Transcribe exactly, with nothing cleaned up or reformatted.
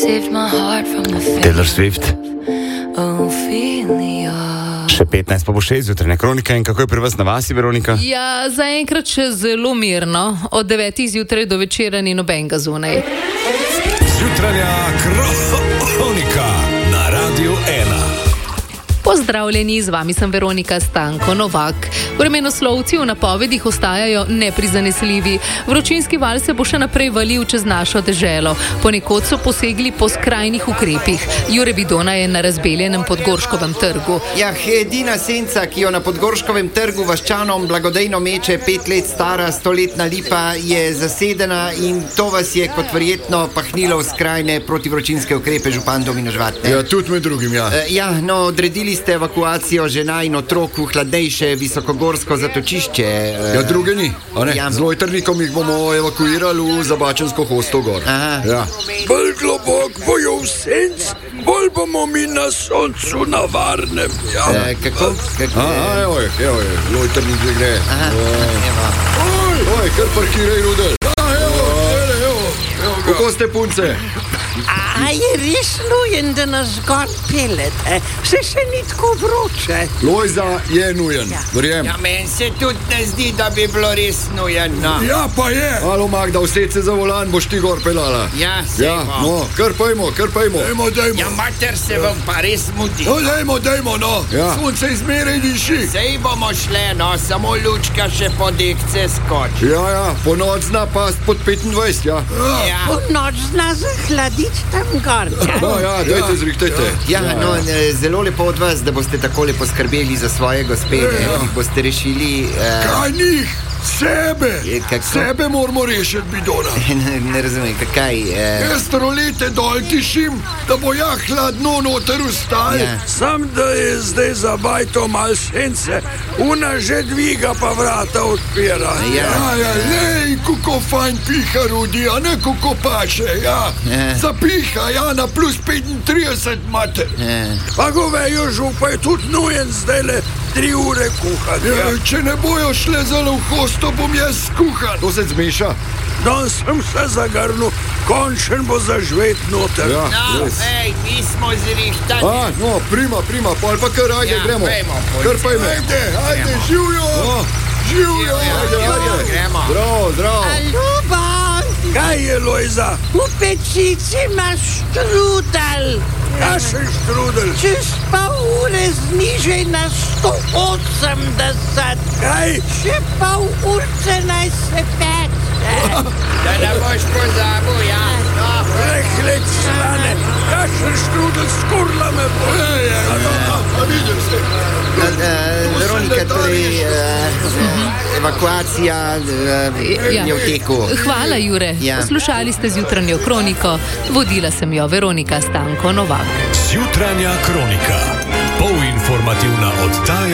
Taylor Swift. Še petnajst pa bo šest jutranja kronika in kako je pri vas na vasi, Veronika? Ja, zaenkrat še zelo mirno. Od devetih zjutraj do večera ni nobenega zunaj. Jutranja kronika na Radiu ena. Pozdravljeni, z vami sem Veronika Stanko Novak. Vremenoslovci v napovedih ostajajo neprizanesljivi. Vročinski val se bo še naprej valil čez našo deželo. Ponekod so posegli po skrajnih ukrepih. Jure Vidona je na razbeljenem Podgorškovem trgu. Ja, edina senca, ki jo na Podgorškovem trgu vaščanom blagodejno meče pet let stara stoletna lipa, je zasedena in to vas je kot verjetno pahnilo v skrajne protivročinske ukrepe, župan Domino Žvat. Ja, tudi med drugim, ja. E, ja, no, odredili ste evakuacijo žena in otrok v hladnejše visokogorsko zatočišče. Ja, druge ni, a ne? Ja. Z lojtrnikom jih bomo evakuirali v Zabačensko hosto gor. Aha. Ja. Bolj globok bojo v senc, bolj bomo mi na soncu na varnem. Ja. E, kako? kako Aha, evo je, evo je, lojtrnik že gre. Aha, evo. Oj, oj, kar parkiraj, Rudel. A, evo, evo, evo, evo. Kako ste, punce? A je res nujen, da nas gor pelete? Se še ni tako vroče. Lojza je nujen, verjem. Ja, meni se tudi ne zdi, da bi bilo res nujeno. Ja, pa je. Alo, Magda, used se za volan, boš ti gor pelala. Ja, se Ja, bo. no, kar pojmo, kar pojmo. Dajmo, dajmo. Ja, mater, se vam pa res mudi. No, dajmo, dajmo, no. Ja. Sonce izmeraj diši. Sej bomo šle, no, samo lučka še po dekce skoči. Ja, ja, po noč zna past pod petindvajset, ja. Ja. Po noč zna zahladiti tam gor. No, ja, dajte, zrihtajte. Ja, no, e, zelo lepo od vas, da boste takole poskrbeli za svoje gospede, Ja. ki boste rešili... Uh, Kaj njih? Sebe. Je, kako? Sebe moramo rešiti, Bidona. ne, ne razumem, kaj... Uh, Jaz rolete dol tišim, da bo ja hladno noter ustali. Ja. Sam, da je zdaj za bajto mal sence, una že dviga pa vrata odpira. Ja. ja, ja lej, kako fajn piha, Rudi, a ne kako paše, ja. Ja. Zapiha, ja, na plus petintrideset mate. Ja. Pa govejo župa je tudi nujen zdaj le tri ure kuhati. Ja, če ne bojo šle zelo v hosto, bom jaz skuhan. To se zmeša. Dan sem se zagrnil, končen bo zažvet noter. Ja, No, res. ej, mi smo zrihtani. A, no, prima, prima, pol pa kar, ajde, Ja, gremo. gremo, pojdi. Kar pojmo. Ajde, ajde, Gremo. živijo, No, živijo. ajde, ajde. Gremo. Zdravo, zdravo. Ljubav, Kaj je, Lojza? v pečici imaš štrudel. Kašen štrudel? Čez pa ure znižaj na sto osemdeset. Kaj? Še pol urce naj se peče. Da ne boš pozabil, ja. No, Rehlec slane, kašen štrudel skurla me bo. A vidim se. Uh, uh, Veronika, torej uh, evakuacija uh, Ja. je v teku. Hvala, Jure. Ja. Poslušali ste zjutranjo kroniko. Vodila sem jo Veronika Stanko Novak. Jutranja kronika. Polinformativna oddaja.